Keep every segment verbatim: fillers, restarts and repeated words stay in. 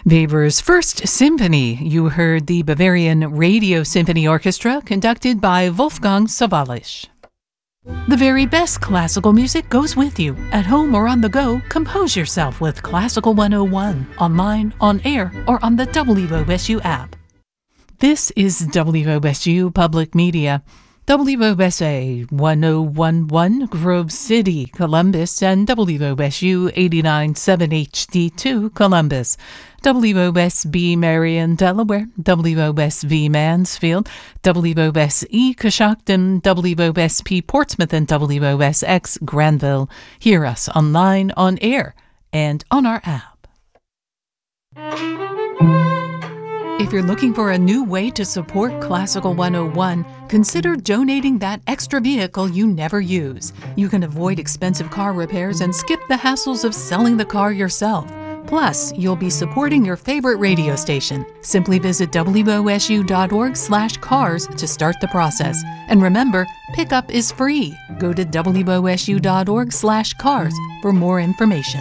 Weber's First Symphony. You heard the Bavarian Radio Symphony Orchestra conducted by Wolfgang Sawallisch. The very best classical music goes with you. At home or on the go, compose yourself with Classical one oh one, online, on air, or on the W O S U app. This is W O S U Public Media. W O S A one oh one point one Grove City, Columbus, and W O S U eighty-nine point seven H D two, Columbus. W O S B Marion, Delaware, W O S V Mansfield, W O S E Coshocton, W O S P Portsmouth, and W O S X Granville. Hear us online, on air, and on our app. If you're looking for a new way to support Classical one oh one, consider donating that extra vehicle you never use. You can avoid expensive car repairs and skip the hassles of selling the car yourself. Plus, you'll be supporting your favorite radio station. Simply visit W O S U dot org slash cars to start the process. And remember, pickup is free. Go to W O S U dot org slash cars for more information.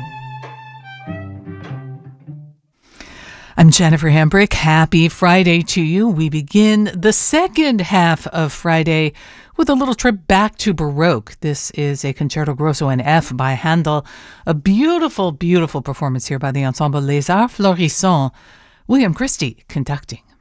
I'm Jennifer Hambrick. Happy Friday to you. We begin the second half of Friday with a little trip back to Baroque. This is a Concerto Grosso in F by Handel. A beautiful, beautiful performance here by the ensemble Les Arts Florissants. William Christie conducting.